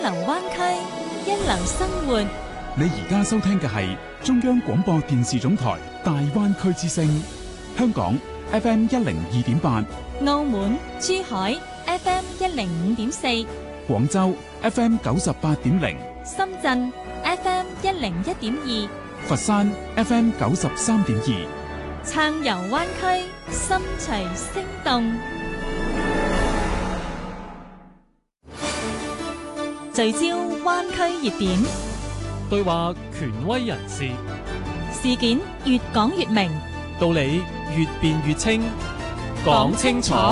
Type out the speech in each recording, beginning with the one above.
流灣區，一流生活。 你而家收聽嘅係中央廣播電視總台大灣區之聲，香港 FM 102.8， 澳門、珠海 FM 105.4， 廣州 FM 98.0， 深圳 FM 101.2， 佛山 FM 93.2， 暢遊灣區，心隨聲動。聚焦灣區熱點， 對話權威人士， 事件越講越明， 道理越辯越清，講清楚，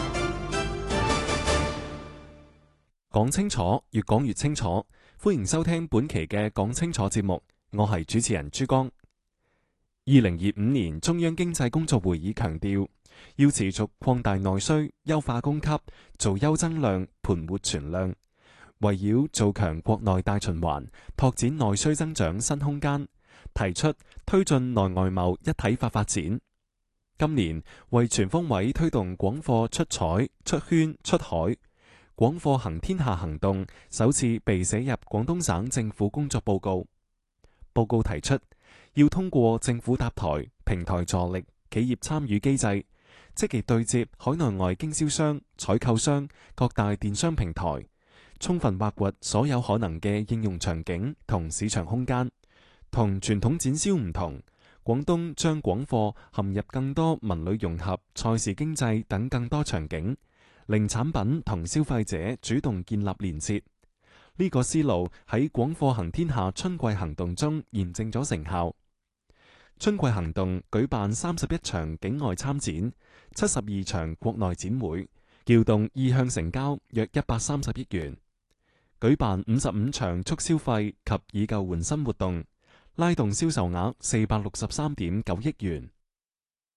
講清楚，越講越清楚。歡迎收聽本期嘅講清楚節目，我係主持人朱江。2025年中央經濟工作會議強調，要持續擴大內需，優化供給，做優增量，盤活存量。圍繞做強國內大循環，拓展內需增長新空間，提出推進內外貿一體化發展。今年為全方位推動廣貨出彩、出圈、出海，廣貨行天下行動首次被寫入廣東省政府工作報告。報告提出，要通過政府搭台、平台助力、企業參與機制，積極對接海內外經銷商、採購商、各大電商平台，充分挖掘所有可能嘅應用場景同市場空間。同傳統展銷唔同，廣東將廣貨含入更多文旅融合、菜市經濟等更多場景，令產品同消費者主動建立連接。呢個思路喺廣貨行天下春季行動中驗證咗成效。春季行動舉辦31場境外參展、72場國內展會，撬動意向成交約130億元。舉辦55場促消費及以舊換新活動，拉動銷售額463.9億元。